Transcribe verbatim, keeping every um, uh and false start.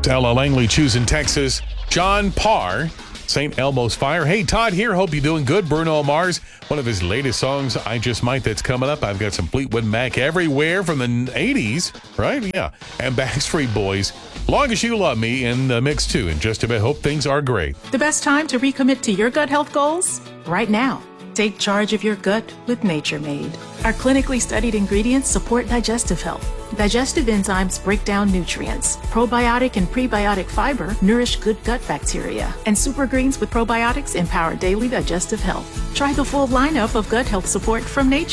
Ella Langley, choosing Texas. John Parr, Saint Elmo's Fire. Hey, Todd here. Hope you're doing good. Bruno Mars, one of his latest songs, I Just Might, that's coming up. I've got some Fleetwood Mac everywhere from the eighties, right? Yeah. And Backstreet Boys, Long As You Love Me, in the mix too. And just a bit, hope things are great. The best time to recommit to your gut health goals? Right now. Take charge of your gut with Nature Made. Our clinically studied ingredients support digestive health. Digestive enzymes break down nutrients. Probiotic and prebiotic fiber nourish good gut bacteria. And super greens with probiotics empower daily digestive health. Try the full lineup of gut health support from Nature.